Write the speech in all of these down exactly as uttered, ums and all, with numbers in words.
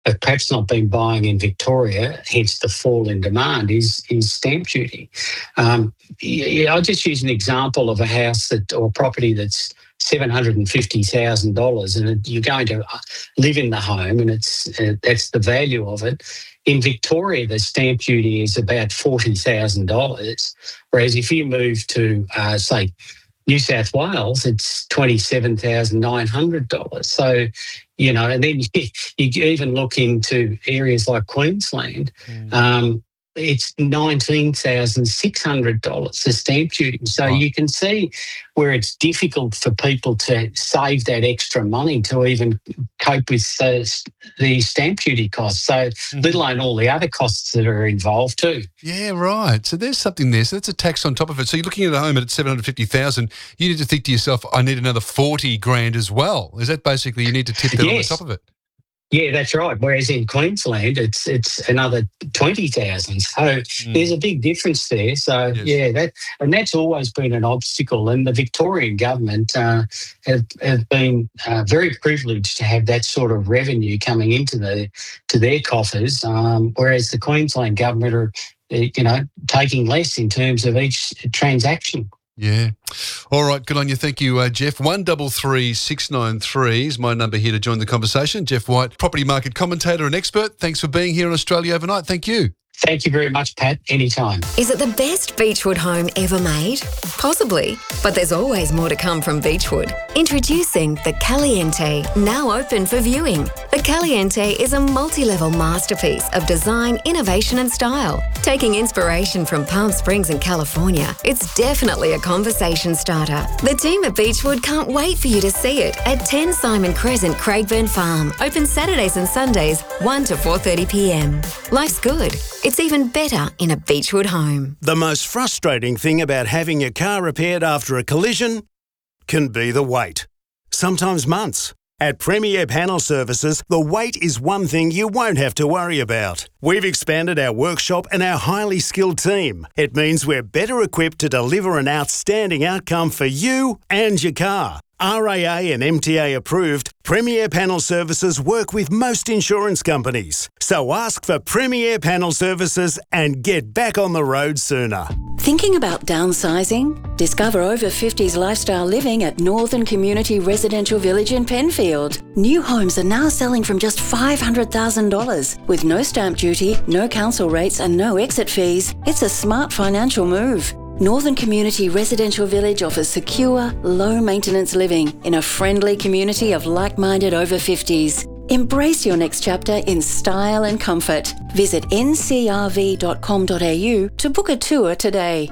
have perhaps not been buying in Victoria, hence the fall in demand, is is stamp duty. Um, yeah, I'll just use an example of a house that or property that's seven hundred fifty thousand dollars, and you're going to live in the home, and it's uh, that's the value of it. In Victoria, the stamp duty is about forty thousand dollars, whereas if you move to, uh, say, New South Wales, it's twenty-seven thousand nine hundred dollars. So, you know, and then you, you even look into areas like Queensland, mm. um, it's nineteen thousand six hundred dollars, the stamp duty. So right. you can see where it's difficult for people to save that extra money to even cope with the, the stamp duty costs. So mm-hmm. let alone all the other costs that are involved too. Yeah, right. So there's something there. So that's a tax on top of it. So you're looking at a home at seven hundred fifty thousand dollars. You need to think to yourself, I need another forty grand as well. Is that basically you need to tip that yes. on the top of it? Yeah, that's right. Whereas in Queensland, it's it's another twenty thousand. So mm. there's a big difference there. So yes. yeah, that and that's always been an obstacle. And the Victorian government uh, have have been uh, very privileged to have that sort of revenue coming into the to their coffers. Um, whereas the Queensland government are, you know, taking less in terms of each transaction. Yeah. All right. Good on you. Thank you, uh, Jeff. one double three six nine three is my number here to join the conversation. Jeff White, property market commentator and expert. Thanks for being here on Australia Overnight. Thank you. Thank you very much, Pat. Anytime. Is it the best Beechwood home ever made? Possibly, but there's always more to come from Beechwood. Introducing the Caliente, now open for viewing. The Caliente is a multi-level masterpiece of design, innovation and style. Taking inspiration from Palm Springs and California, it's definitely a conversation starter. The team at Beechwood can't wait for you to see it at ten Simon Crescent, Craigburn Farm. Open Saturdays and Sundays, one to four thirty p m. Life's good. It's even better in a Beechwood home. The most frustrating thing about having your car repaired after a collision can be the wait. Sometimes months. At Premier Panel Services, the wait is one thing you won't have to worry about. We've expanded our workshop and our highly skilled team. It means we're better equipped to deliver an outstanding outcome for you and your car. R A A and M T A approved, Premier Panel Services work with most insurance companies. So ask for Premier Panel Services and get back on the road sooner. Thinking about downsizing? Discover over fifties lifestyle living at Northern Community Residential Village in Penfield. New homes are now selling from just five hundred thousand dollars. With no stamp duty, no council rates and no exit fees, it's a smart financial move. Northern Community Residential Village offers secure, low-maintenance living in a friendly community of like-minded over fifties. Embrace your next chapter in style and comfort. Visit n c r v dot com dot a u to book a tour today.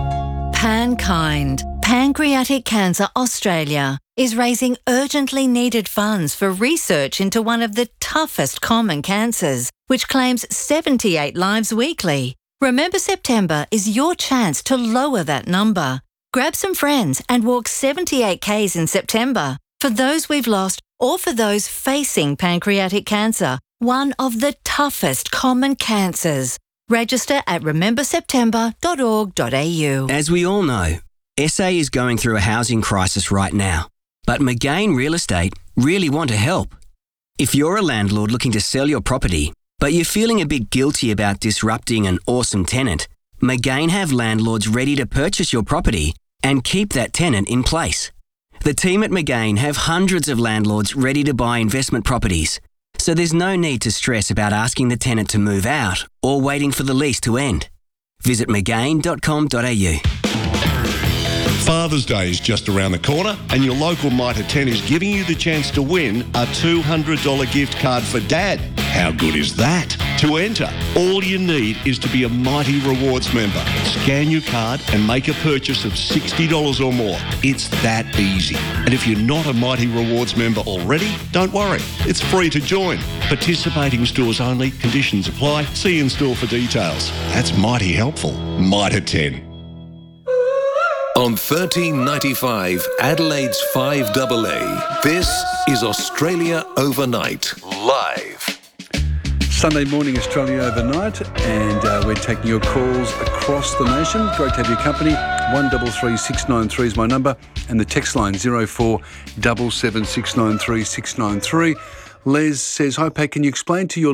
PanKind, Pancreatic Cancer Australia, is raising urgently needed funds for research into one of the toughest common cancers, which claims seventy-eight lives weekly. Remember September is your chance to lower that number. Grab some friends and walk seventy-eight kays in September for those we've lost or for those facing pancreatic cancer, one of the toughest common cancers. Register at remember september dot org dot a u. As we all know, S A is going through a housing crisis right now, but McGain Real Estate really want to help. If you're a landlord looking to sell your property, but you're feeling a bit guilty about disrupting an awesome tenant, McGain have landlords ready to purchase your property and keep that tenant in place. The team at McGain have hundreds of landlords ready to buy investment properties, so there's no need to stress about asking the tenant to move out or waiting for the lease to end. Visit mcgain dot com dot a u. Father's Day is just around the corner and your local Mitre ten is giving you the chance to win a two hundred dollars gift card for Dad. How good is that? To enter, all you need is to be a Mighty Rewards member. Scan your card and make a purchase of sixty dollars or more. It's that easy. And if you're not a Mighty Rewards member already, don't worry. It's free to join. Participating stores only. Conditions apply. See in store for details. That's mighty helpful. Mitre ten. On thirteen ninety-five, Adelaide's five A A, this is Australia Overnight, live. Sunday morning, Australia Overnight, and uh, we're taking your calls across the nation. Great to have your company. one double three six nine three is my number, and the text line zero four seven seven six nine three six nine three. Les says, hi Pat, can you explain to your